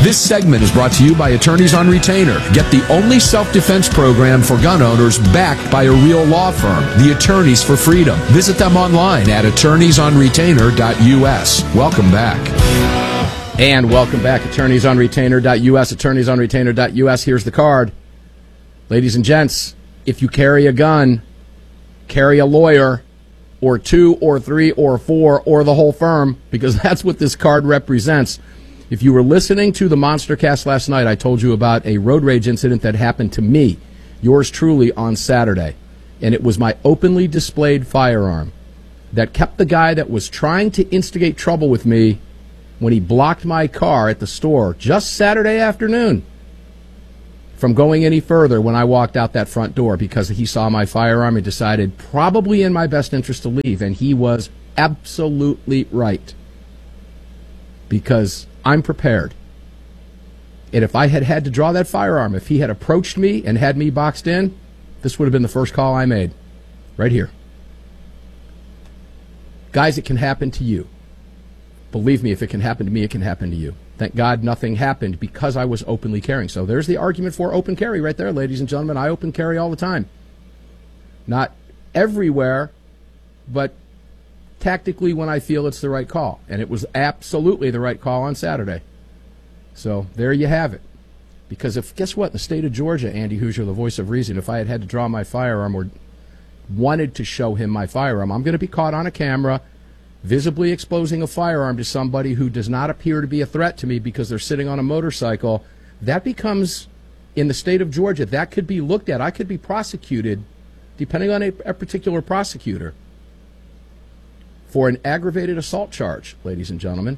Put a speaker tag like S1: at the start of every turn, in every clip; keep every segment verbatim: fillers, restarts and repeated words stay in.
S1: This segment is brought to you by Attorneys on Retainer. Get the only self-defense program for gun owners backed by a real law firm, the Attorneys for Freedom. Visit them online at attorneys on retainer dot U S. Welcome back.
S2: And welcome back, attorneys on retainer dot U S, attorneys on retainer dot U S. Here's the card. Ladies and gents, if you carry a gun, carry a lawyer, or two, or three, or four, or the whole firm, because that's what this card represents. If you were listening to the Monster Cast last night, I told you about a road rage incident that happened to me, yours truly, on Saturday. And it was my openly displayed firearm that kept the guy that was trying to instigate trouble with me when he blocked my car at the store just Saturday afternoon from going any further when I walked out that front door, because he saw my firearm and decided probably in my best interest to leave. And he was absolutely right, because I'm prepared. And if I had had to draw that firearm, if he had approached me and had me boxed in, this would have been the first call I made, right here. Guys, it can happen to you. Believe me, if it can happen to me, it can happen to you. Thank God nothing happened because I was openly carrying. So there's the argument for open carry right there, ladies and gentlemen. I open carry all the time. Not everywhere, but tactically when I feel it's the right call. And it was absolutely the right call on Saturday. So there you have it. Because if, guess what, in the state of Georgia, Andy Hoosier, the voice of reason, if I had had to draw my firearm or wanted to show him my firearm, I'm going to be caught on a camera visibly exposing a firearm to somebody who does not appear to be a threat to me because they're sitting on a motorcycle. That becomes, in the state of Georgia, that could be looked at. I could be prosecuted, depending on a, a particular prosecutor, for an aggravated assault charge, ladies and gentlemen,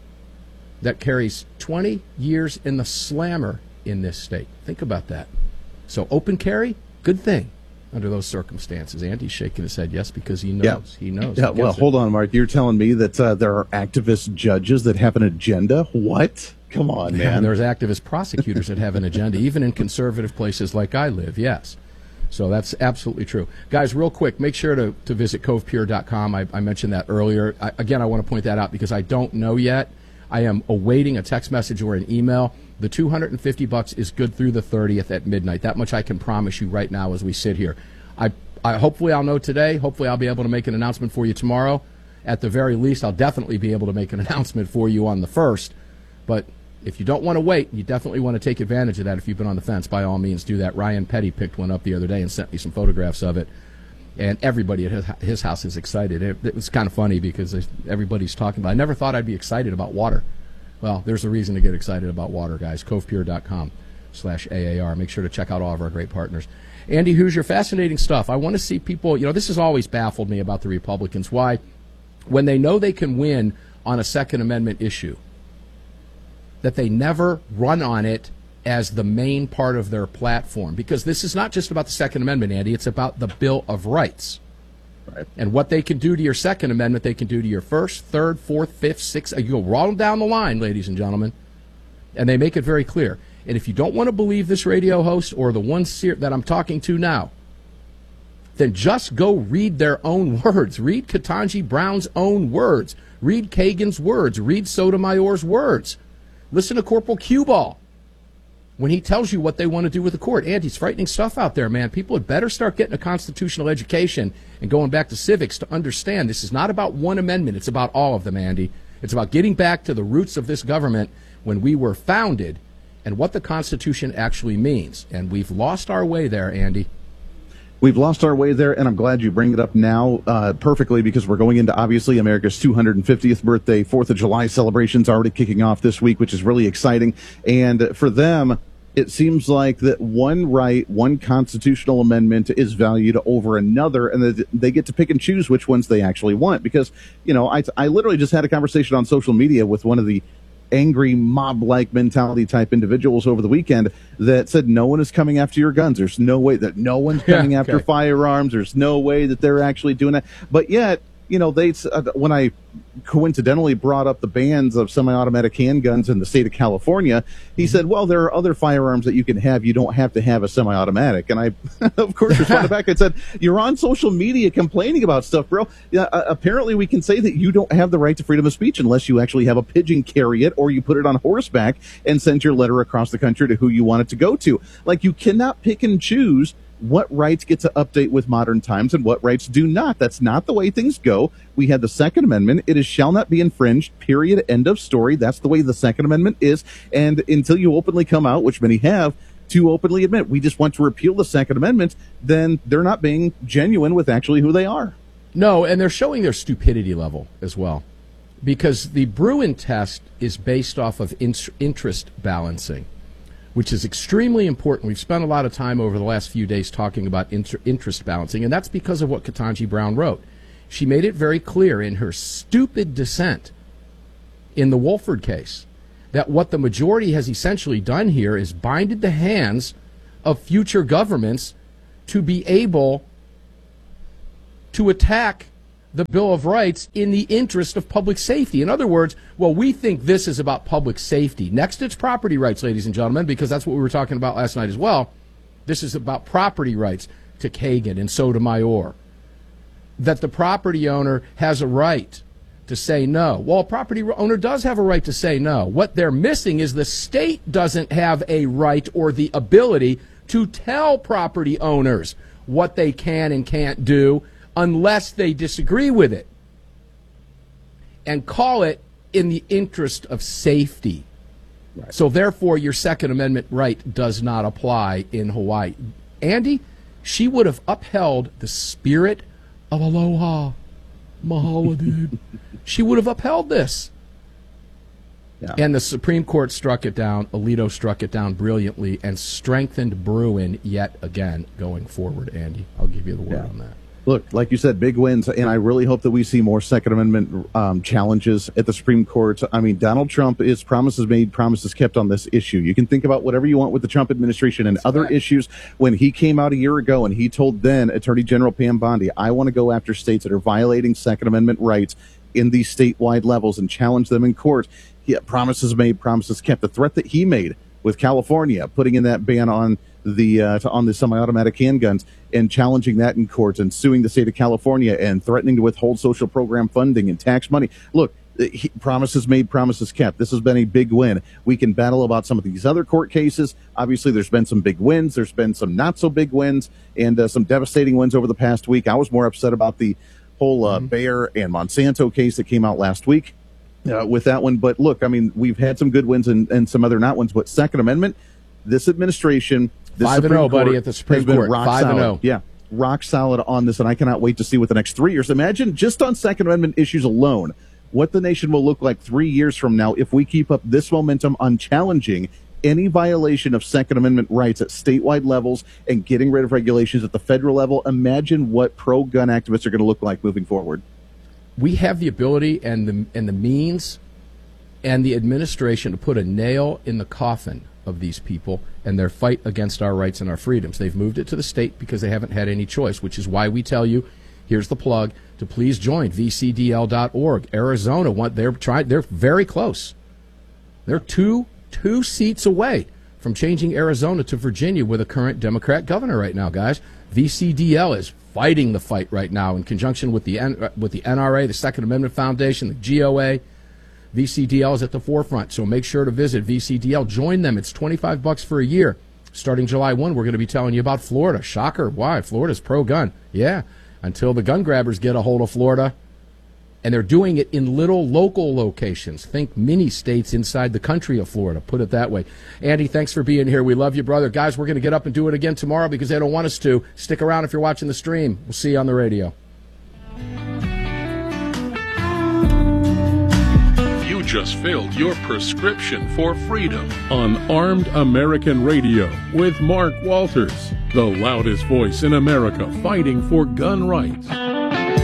S2: that carries twenty years in the slammer in this state. Think about that. So open carry, good thing under those circumstances. Andy's shaking his head yes, because he knows.
S3: Yeah.
S2: He knows.
S3: Yeah,
S2: he
S3: well,
S2: it.
S3: hold on, Mark. You're telling me that uh, there are activist judges that have an agenda? What? Come on, man.
S2: And there's activist prosecutors that have an agenda, even in conservative places like I live, yes. So that's absolutely true. Guys, real quick, make sure to, to visit cove pure dot com. I, I mentioned that earlier. I, again, I want to point that out because I don't know yet. I am awaiting a text message or an email. The two hundred fifty bucks is good through the thirtieth at midnight. That much I can promise you right now as we sit here. I, I hopefully I'll know today. Hopefully I'll be able to make an announcement for you tomorrow. At the very least, I'll definitely be able to make an announcement for you on the first. But if you don't want to wait, you definitely want to take advantage of that. If you've been on the fence, by all means do that. Ryan Petty picked one up the other day and sent me some photographs of it. And everybody at his, his house is excited. It, it was kind of funny because everybody's talking about it. I never thought I'd be excited about water. Well, there's a reason to get excited about water, guys. cove pure dot com slash A A R. Make sure to check out all of our great partners. Andy Hoosier, fascinating stuff. I want to see people, you know, this has always baffled me about the Republicans. Why? When they know they can win on a Second Amendment issue, that they never run on it as the main part of their platform. Because this is not just about the Second Amendment, Andy. It's about the Bill of Rights. Right. And what they can do to your Second Amendment, they can do to your First, Third, Fourth, Fifth, Sixth. You go all down the line, ladies and gentlemen. And they make it very clear. And if you don't want to believe this radio host or the one that I'm talking to now, then just go read their own words. Read Ketanji Brown's own words. Read Kagan's words. Read Sotomayor's words. Listen to Corporal Q-Ball when he tells you what they want to do with the court. Andy, it's frightening stuff out there, man. People had better start getting a constitutional education and going back to civics to understand this is not about one amendment. It's about all of them, Andy. It's about getting back to the roots of this government when we were founded and what the Constitution actually means. And we've lost our way there, Andy.
S3: We've lost our way there, and I'm glad you bring it up now uh, perfectly, because we're going into, obviously, America's two hundred fiftieth birthday. Fourth of July celebrations already kicking off this week, which is really exciting. And for them, it seems like that one right, one constitutional amendment is valued over another, and that they get to pick and choose which ones they actually want. Because, you know, I, I literally just had a conversation on social media with one of the angry mob-like mentality type individuals over the weekend that said no one is coming after your guns. There's no way that no one's coming
S2: yeah,
S3: after
S2: okay.
S3: firearms. There's no way that they're actually doing that. But yet you know, they uh, when I coincidentally brought up the bans of semi-automatic handguns in the state of California, he said, well, there are other firearms that you can have. You don't have to have a semi-automatic. And I, of course, responded back and said, you're on social media complaining about stuff, bro. Yeah, uh, apparently we can say that you don't have the right to freedom of speech unless you actually have a pigeon carry it or you put it on horseback and send your letter across the country to who you want it to go to. Like, you cannot pick and choose what rights get to update with modern times and what rights do not. That's not the way things go. We had the Second Amendment. It is shall not be infringed, period, end of story. That's the way the Second Amendment is. And until you openly come out, which many have, to openly admit we just want to repeal the Second Amendment, then they're not being genuine with actually who they are.
S2: No, and they're showing their stupidity level as well. Because the Bruen test is based off of in- interest balancing, which is extremely important. We've spent a lot of time over the last few days talking about inter- interest balancing, and that's because of what Ketanji Brown wrote. She made it very clear in her stupid dissent in the Wolford case that what the majority has essentially done here is binded the hands of future governments to be able to attack the Bill of Rights in the interest of public safety. In other words, well, we think this is about public safety. Next, it's property rights, ladies and gentlemen, because that's what we were talking about last night as well. This is about property rights to Kagan and Sotomayor. That the property owner has a right to say no. Well, a property owner does have a right to say no. What they're missing is the state doesn't have a right or the ability to tell property owners what they can and can't do unless they disagree with it, and call it in the interest of safety. Right. So therefore, your Second Amendment right does not apply in Hawaii. Andy, she would have upheld the spirit of aloha, mahalo, dude. She would have upheld this. Yeah. And the Supreme Court struck it down. Alito struck it down brilliantly and strengthened Bruen yet again going forward, Andy. I'll give you the word yeah. on that.
S3: Look, like you said, big wins, and I really hope that we see more Second Amendment um, challenges at the Supreme Court. I mean, Donald Trump is promises made, promises kept on this issue. You can think about whatever you want with the Trump administration and That's other right. issues. When he came out a year ago and he told then Attorney General Pam Bondi, I want to go after states that are violating Second Amendment rights in these statewide levels and challenge them in court. He had promises made, promises kept. The threat that he made with California, putting in that ban on the uh, to, on the semi-automatic handguns and challenging that in court and suing the state of California and threatening to withhold social program funding and tax money. Look, he, promises made, promises kept. This has been a big win. We can battle about some of these other court cases. Obviously, there's been some big wins. There's been some not so big wins and uh, some devastating wins over the past week. I was more upset about the whole uh, mm-hmm. Bayer and Monsanto case that came out last week uh, with that one. But look, I mean, we've had some good wins and, and some other not ones. But Second Amendment, this administration, this
S2: Five and zero, buddy, at the Supreme Court.
S3: Five and zero. Yeah, rock solid on this, and I cannot wait to see what the next three years. Imagine just on Second Amendment issues alone, what the nation will look like three years from now if we keep up this momentum on challenging any violation of Second Amendment rights at statewide levels and getting rid of regulations at the federal level. Imagine what pro-gun activists are going to look like moving forward.
S2: We have the ability and the and the means and the administration to put a nail in the coffin of these people and their fight against our rights and our freedoms. They've moved it to the state because they haven't had any choice, which is why we tell you, here's the plug, to please join V C D L dot org. Arizona, want, they're trying, they're very close. They're two two seats away from changing Arizona to Virginia with a current Democrat governor right now, guys. V C D L is fighting the fight right now in conjunction with the N, with the N R A, the Second Amendment Foundation, the G O A. V C D L is at the forefront, so make sure to visit V C D L. Join them. It's twenty-five bucks for a year. Starting July first, we're going to be telling you about Florida. Shocker. Why? Florida's pro-gun. Yeah, until the gun grabbers get a hold of Florida. And they're doing it in little local locations. Think mini states inside the country of Florida. Put it that way. Andy, thanks for being here. We love you, brother. Guys, we're going to get up and do it again tomorrow because they don't want us to. Stick around if you're watching the stream. We'll see you on the radio.
S4: Just filled your prescription for freedom on Armed American Radio with Mark Walters, the loudest voice in America fighting for gun rights.